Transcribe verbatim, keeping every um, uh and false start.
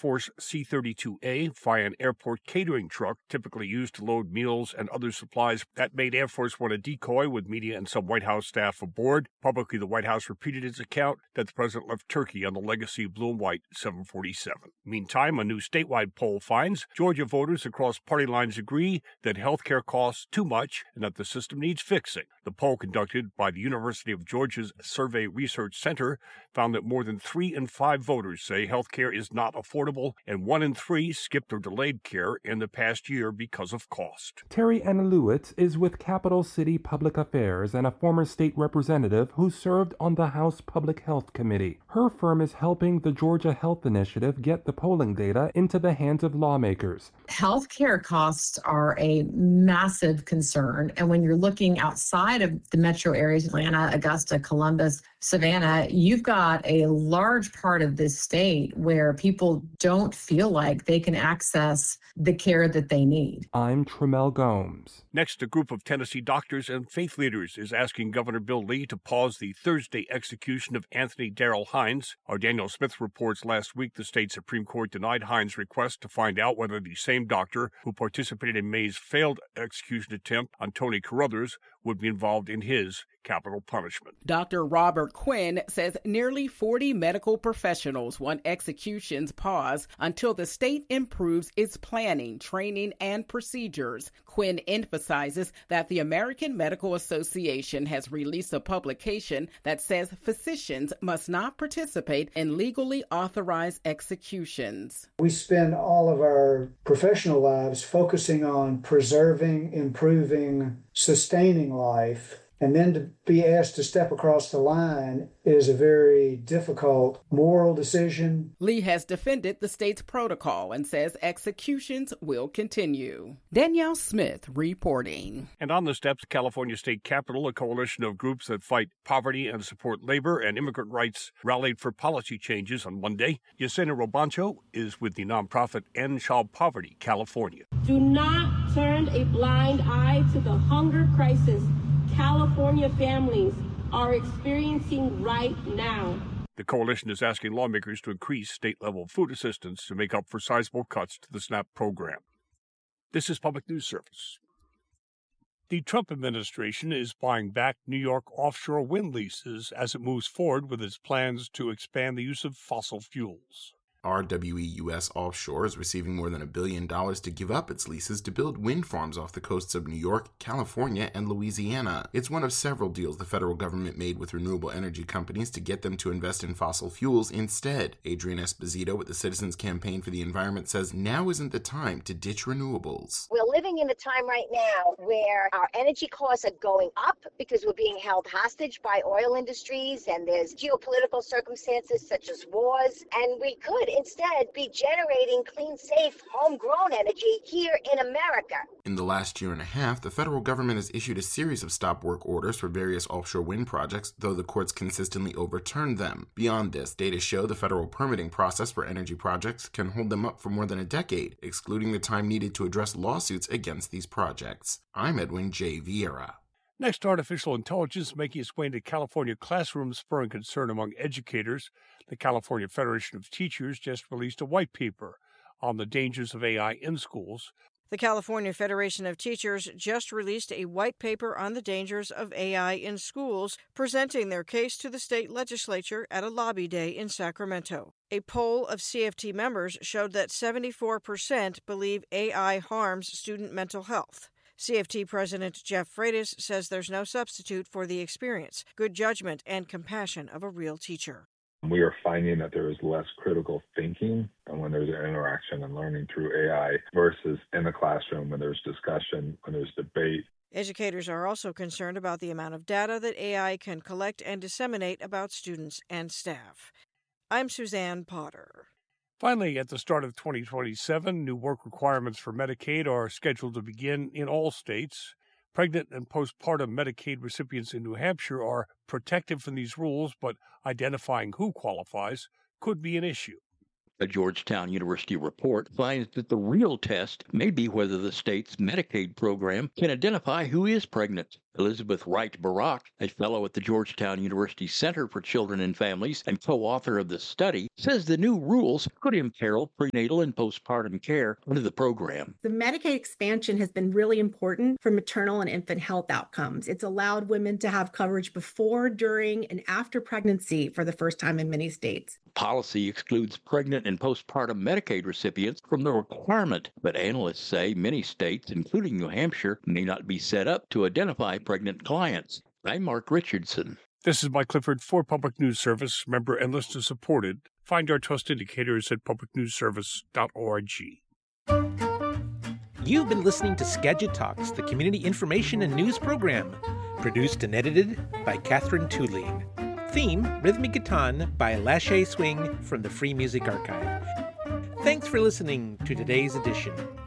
Force C thirty-two A via an airport catering truck typically used to load meals and other supplies. That made Air Force One a decoy with media and some White House staff aboard. Publicly, the White House repeated its account that the president left Turkey on the legacy blue and white seven forty-seven. Meantime, a new statewide poll finds Georgia voters across party lines agree that health care costs too much and that the system needs fixing. The poll conducted by the University of Georgia's Survey Research Center found that more than three in five voters say health care is not affordable, and one in three skipped or delayed care in the past year because of cost. Terry Anna Lewitt is with Capital City Public Affairs and a former state representative who served on the House Public Health Committee. Her firm is helping the Georgia Health Initiative get the polling data into the hands of lawmakers. Healthcare costs are a massive concern, and when you're looking outside of the metro areas, Atlanta, Augusta, Columbus, Savannah, you've got a large part of this state where people don't feel like they can access the care that they need. I'm Tremel Gomes. Next, a group of Tennessee doctors and faith leaders is asking Governor Bill Lee to pause the Thursday execution of Anthony Darrell Hines. Our Daniel Smith reports last week the state Supreme Court denied Hines' request to find out whether the same doctor who participated in May's failed execution attempt on Tony Carruthers would be involved in his capital punishment. Doctor Robert Quinn says nearly forty medical professionals want executions paused until the state improves its planning, training, and procedures. Quinn emphasizes that the American Medical Association has released a publication that says physicians must not participate in legally authorized executions. We spend all of our professional lives focusing on preserving, improving, sustaining life. And then to be asked to step across the line is a very difficult moral decision. Lee has defended the state's protocol and says executions will continue. Danielle Smith reporting. And on the steps of California State Capitol, a coalition of groups that fight poverty and support labor and immigrant rights rallied for policy changes on Monday. Yesenia Robancho is with the nonprofit End Child Poverty California. Do not turn a blind eye to the hunger crisis California families are experiencing right now. The coalition is asking lawmakers to increase state-level food assistance to make up for sizable cuts to the SNAP program. This is Public News Service. The Trump administration is buying back New York offshore wind leases as it moves forward with its plans to expand the use of fossil fuels. R W E U S Offshore is receiving more than a billion dollars to give up its leases to build wind farms off the coasts of New York, California, and Louisiana. It's one of several deals the federal government made with renewable energy companies to get them to invest in fossil fuels instead. Adrian Esposito with the Citizens Campaign for the Environment says now isn't the time to ditch renewables. We're living in a time right now where our energy costs are going up because we're being held hostage by oil industries, and there's geopolitical circumstances such as wars, and we could instead be generating clean, safe, homegrown energy here in America. In the last year and a half, the federal government has issued a series of stop work orders for various offshore wind projects, though the courts consistently overturned them. Beyond this, data show the federal permitting process for energy projects can hold them up for more than a decade, excluding the time needed to address lawsuits against these projects. I'm Edwin J. Vieira. Next, artificial intelligence making its way into California classrooms, spurring concern among educators. The California Federation of Teachers just released a white paper on the dangers of A I in schools. The California Federation of Teachers just released a white paper on the dangers of A I in schools, presenting their case to the state legislature at a lobby day in Sacramento. A poll of C F T members showed that seventy-four percent believe A I harms student mental health. C F T President Jeff Freitas says there's no substitute for the experience, good judgment, and compassion of a real teacher. We are finding that there is less critical thinking and when there's an interaction and learning through A I versus in the classroom when there's discussion, when there's debate. Educators are also concerned about the amount of data that A I can collect and disseminate about students and staff. I'm Suzanne Potter. Finally, at the start of twenty twenty-seven, new work requirements for Medicaid are scheduled to begin in all states. Pregnant and postpartum Medicaid recipients in New Hampshire are protected from these rules, but identifying who qualifies could be an issue. A Georgetown University report finds that the real test may be whether the state's Medicaid program can identify who is pregnant. Elizabeth Wright Barak, a fellow at the Georgetown University Center for Children and Families and co-author of the study, says the new rules could imperil prenatal and postpartum care under the program. The Medicaid expansion has been really important for maternal and infant health outcomes. It's allowed women to have coverage before, during, and after pregnancy for the first time in many states. Policy excludes pregnant and postpartum Medicaid recipients from the requirement, but analysts say many states, including New Hampshire, may not be set up to identify pregnant clients. I'm Mark Richardson. This is Mike Clifford for Public News Service, member and listener supported. Find our trust indicators at public news service dot org. You've been listening to Skagit Talks, the community information and news program, produced and edited by Catherine Tulin. Theme, Rhythmic Guitar by Lachey Swing from the Free Music Archive. Thanks for listening to today's edition.